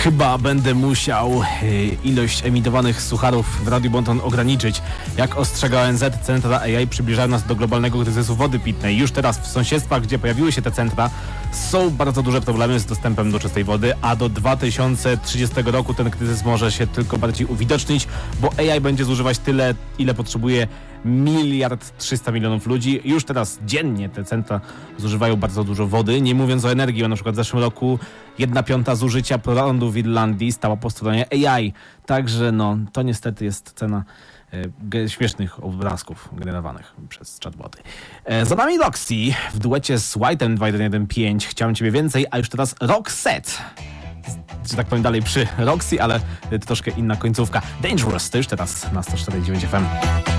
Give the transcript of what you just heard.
Chyba będę musiał ilość emitowanych sucharów w Radiu Bonton ograniczyć. Jak ostrzega ONZ, centra AI przybliżają nas do globalnego kryzysu wody pitnej. Już teraz w sąsiedztwach, gdzie pojawiły się te centra, są bardzo duże problemy z dostępem do czystej wody, a do 2030 roku ten kryzys może się tylko bardziej uwidocznić, bo AI będzie zużywać tyle, ile potrzebuje 1,3 mld ludzi. Już teraz dziennie te centra zużywają bardzo dużo wody, nie mówiąc o energii, bo na przykład w zeszłym roku 1/5 zużycia prądu w Irlandii stała po stronie AI. Także to niestety jest cena śmiesznych obrazków generowanych przez chatboty. Za nami Roxy w duecie z White'em 2115. Chciałem Ciebie więcej, a już teraz Roxette. Że tak powiem dalej przy Roxy, ale troszkę inna końcówka. Dangerous to już teraz na 104.9 FM.